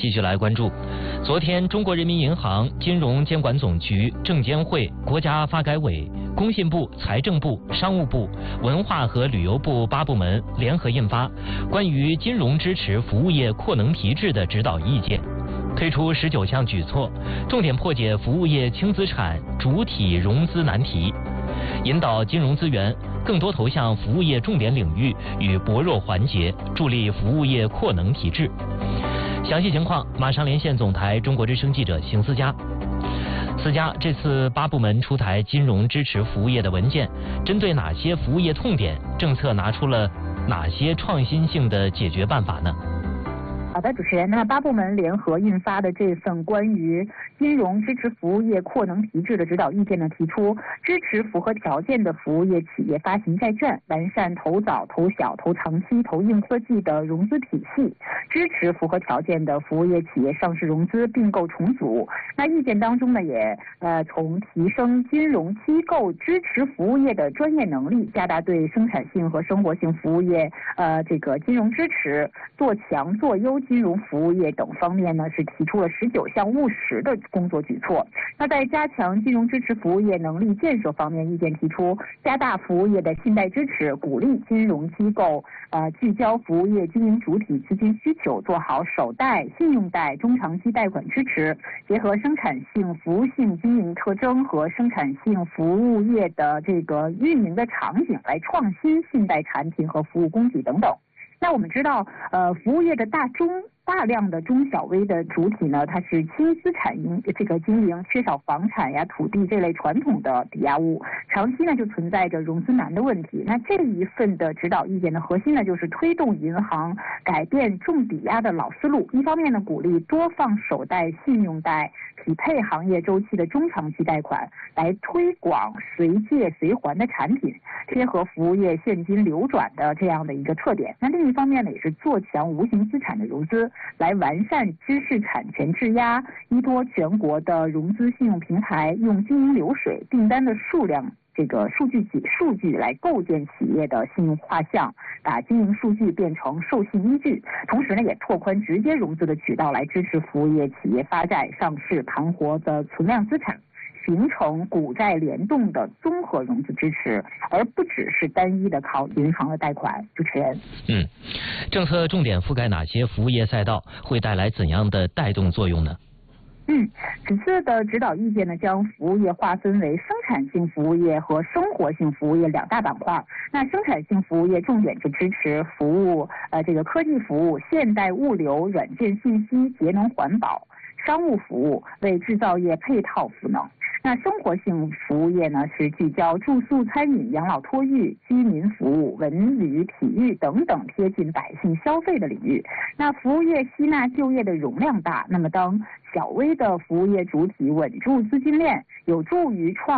继续来关注，昨天，中国人民银行、金融监管总局、证监会、国家发改委、工信部、财政部、商务部、文化和旅游部8部门联合印发《关于金融支持服务业扩能提质的指导意见》，推出19项举措，重点破解服务业轻资产主体融资难题，引导金融资源更多投向服务业重点领域与薄弱环节，助力服务业扩能提质。详细情况马上连线总台中国之声记者邢思佳。思佳，这次8部门出台金融支持服务业的文件，针对哪些服务业痛点，政策拿出了哪些创新性的解决办法呢？ 好的，主持人，那8部门联合印发的这份关于金融支持服务业扩能提质的指导意见呢，提出支持符合条件的服务业企业发行债券，完善投早、投小、投长期、投硬科技的融资体系，支持符合条件的服务业企业上市融资并购重组。那意见当中呢，也从提升金融机构支持服务业的专业能力，加大对生产性和生活性服务业这个金融支持，做强做优金融服务业等方面呢，是提出了19项务实的工作举措。那在加强金融支持服务业能力建设方面，意见提出加大服务业的信贷支持，鼓励金融机构聚焦服务业经营主体资金需求，做好首贷、信用贷、中长期贷款支持，结合生产性、服务性经营特征和生产性服务业的这个运营的场景，来创新信贷产品和服务供给等等。那我们知道，服务业的大量的中小微的主体呢，它是轻资产经营，缺少房产呀、土地这类传统的抵押物，长期呢就存在着融资难的问题。那这一份的指导意见的核心呢，就是推动银行改变重抵押的老思路，一方面呢鼓励多放首贷、信用贷，匹配行业周期的中长期贷款，来推广随借随还的产品，贴合服务业现金流转的这样的一个特点。那另一方面呢，也是做强无形资产的融资，来完善知识产权质押，依托全国的融资信用平台，用经营流水、订单的数量这个数据来构建企业的信用画像，把经营数据变成授信依据。同时呢，也拓宽直接融资的渠道，来支持服务业企业发债、上市、盘活的存量资产，形成股债联动的综合融资支持，而不只是单一的靠银行的贷款。主持人， 政策重点覆盖哪些服务业赛道，会带来怎样的带动作用呢？ 此次的指导意见呢，将服务业划分为生产性服务业和生活性服务业2大板块。那生产性服务业重点是支持服务这个科技服务、现代物流、软件信息、节能环保；商务服务为制造业配套赋能。那生活性服务业呢，是聚焦住宿、餐饮、养老托育、居民服务、文旅、体育等等贴近百姓消费的领域。那服务业吸纳就业的容量大，那么当小微的服务业主体稳住资金链，有助于创